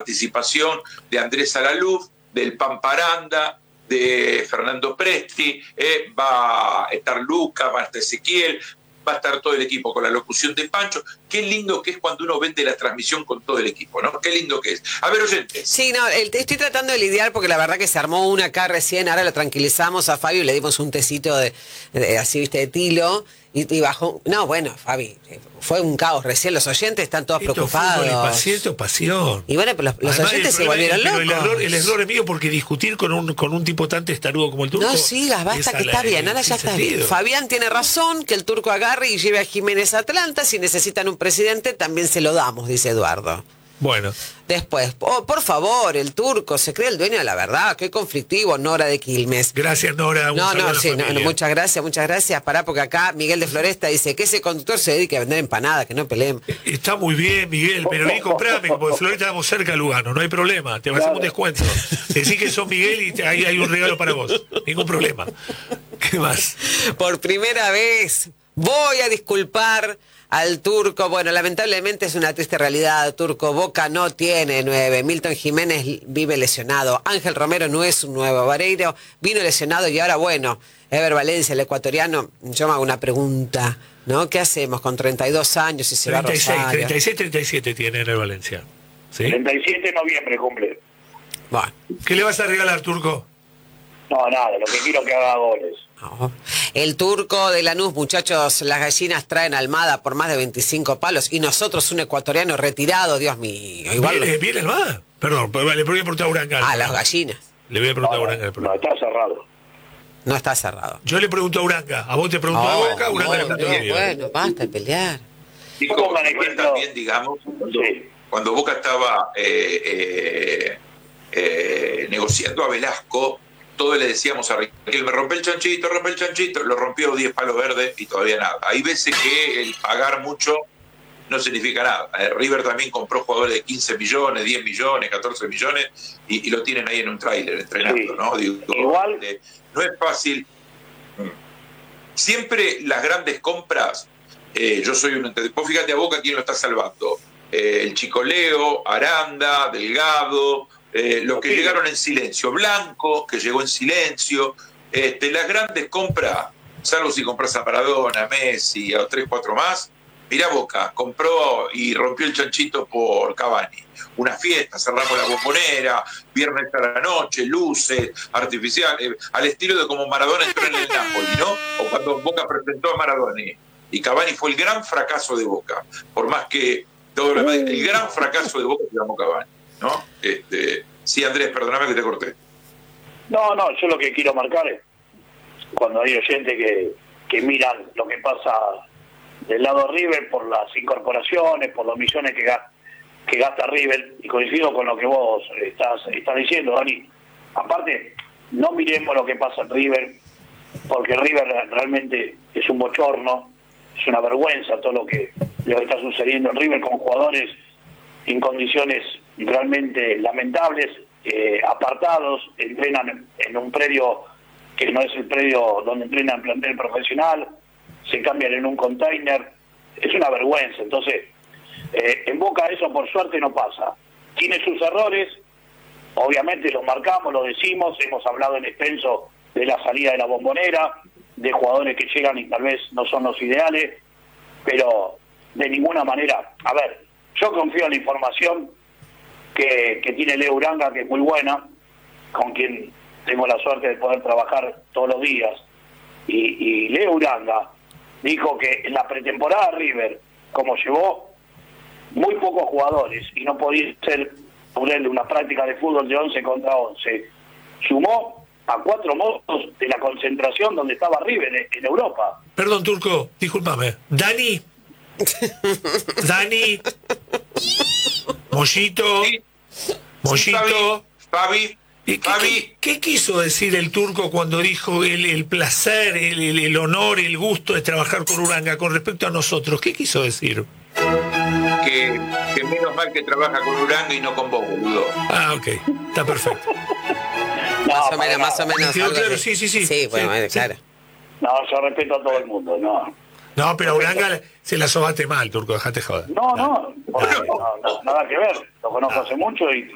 participación de Andrés Alaluf, del Pamparanda, de Fernando Presti, va a estar Luca, va a estar Ezequiel, va a estar todo el equipo con la locución de Pancho. Qué lindo que es cuando uno vende la transmisión con todo el equipo, ¿no? Qué lindo que es. A ver, oyentes. Sí, no, estoy tratando de lidiar porque la verdad que se armó una acá recién, ahora lo tranquilizamos a Fabio y le dimos un tecito de así, viste, de tilo y bajó. No, bueno, Fabi, fue un caos recién, los oyentes están todos preocupados. Esto es pasión. Y bueno, pero los oyentes se volvieron locos. El error es mío porque discutir con un tipo tan testarudo como el Turco. No sigas, basta que está bien, ahora ya está bien. Fabián tiene razón, que el Turco agarre y lleve a Jiménez a Atlanta. Si necesitan un presidente, también se lo damos, dice Eduardo. Bueno. Después, por favor, el Turco se cree el dueño de la verdad. Qué conflictivo, Nora de Quilmes. Gracias, Nora. Muchas gracias. Pará, porque acá Miguel de Floresta dice que ese conductor se dedique a vender empanadas, que no peleen. Está muy bien, Miguel, pero vení, comprame, porque de Floresta estamos cerca de Lugano, no hay problema. Te hacemos un descuento. Decís que sos Miguel y hay un regalo para vos. Ningún problema. ¿Qué más? Por primera vez voy a disculpar al Turco. Bueno, lamentablemente es una triste realidad, Turco. Boca no tiene 9. Milton Jiménez vive lesionado. Ángel Romero no es un nuevo. Vareiro vino lesionado y ahora, bueno, Ever Valencia, el ecuatoriano. Yo me hago una pregunta, ¿no? ¿Qué hacemos con 32 años y se va a Rosario? 37 tiene Ever Valencia. ¿Sí? 37 de noviembre cumple. Bueno. ¿Qué le vas a regalar, Turco? No, nada, lo que quiero que haga goles. No. El Turco de Lanús, muchachos, las gallinas traen Almada por más de 25 palos y nosotros un ecuatoriano retirado, Dios mío. Igual ¿Viene Almada? Perdón, le voy a preguntar a Uranga. Las gallinas. Le voy a preguntar a Uranga. No, está cerrado. No está cerrado. Yo le pregunto a Uranga. A vos te pregunto a Boca, Uranga le pregunto a Bueno, basta de pelear. Digo, igual también, digamos, cuando Boca estaba negociando a Velasco, todos le decíamos a Riquelme, rompe el chanchito, lo rompió 10 palos verdes y todavía nada. Hay veces que el pagar mucho no significa nada. River también compró jugadores de 15 millones, 10 millones, 14 millones y lo tienen ahí en un tráiler entrenando, sí. ¿No? Digo, igual no es fácil. Siempre las grandes compras, yo soy un... Vos fíjate a Boca quién lo está salvando. El Chico Leo, Aranda, Delgado... los que llegaron en silencio, Blanco, que llegó en silencio, las grandes compras, salvo si compras a Maradona, a Messi, a 3, 4 más, mirá Boca, compró y rompió el chanchito por Cavani. Una fiesta, cerramos la Bombonera, viernes a la noche, luces, artificial, al estilo de como Maradona entró en el Napoli, ¿no? O cuando Boca presentó a Maradona. Y Cavani fue el gran fracaso de Boca, por más que todo lo demás, el gran fracaso de Boca se llamó Cavani, ¿no? Sí, Andrés, perdóname que te corté. No, yo lo que quiero marcar es cuando hay oyentes que miran lo que pasa del lado de River por las incorporaciones, por los millones que gasta River, y coincido con lo que vos estás diciendo, Dani. Aparte, no miremos lo que pasa en River, porque River realmente es un bochorno, es una vergüenza todo lo que está sucediendo en River con jugadores en condiciones realmente lamentables, apartados, entrenan en un predio que no es el predio donde entrenan plantel profesional, se cambian en un container, es una vergüenza. Entonces, en Boca eso por suerte no pasa. Tiene sus errores, obviamente los marcamos, los decimos, hemos hablado en extenso de la salida de la Bombonera, de jugadores que llegan y tal vez no son los ideales, pero de ninguna manera, a ver, yo confío en la información que tiene Leo Uranga, que es muy buena, con quien tengo la suerte de poder trabajar todos los días. Y Leo Uranga dijo que en la pretemporada River, como llevó muy pocos jugadores y no podía ser ponerle una práctica de fútbol de 11 contra 11, sumó a 4 modos de la concentración donde estaba River en Europa. Perdón, Turco, discúlpame. Dani, Mollito, Sí. Mollito. Fabi. ¿Qué quiso decir el Turco cuando dijo el placer, el honor, el gusto de trabajar con Uranga con respecto a nosotros? ¿Qué quiso decir? Que menos mal que trabaja con Uranga y no con vos, boludo. Ah, ok, está perfecto. Más o menos. Claro, sí. Sí, bueno, claro. No, yo respeto a todo el mundo, no. No, pero a Uranga se la sobaste mal, Turco, dejate joder. No, nada que ver. Lo conozco hace mucho y